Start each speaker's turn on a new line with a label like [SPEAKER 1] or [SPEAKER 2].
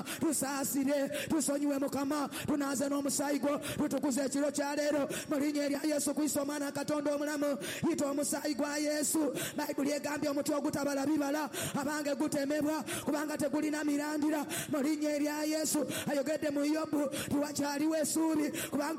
[SPEAKER 1] tusaasire tusonyiwe Mukama tunaze n'omusaayi gwo tutukuze ekiro kya leero mu linnya erya Yesu Kristo Omwana Katonda omulamu. Yita omusaayi gwa Yesu. Bayibuli egambye omuti ogutabala bibala abange gutemebwa kubanga tegulina mirandira. Mu linnya erya Yesu ayogedde mu Yobu tiwakyaliwo essuubi kubanga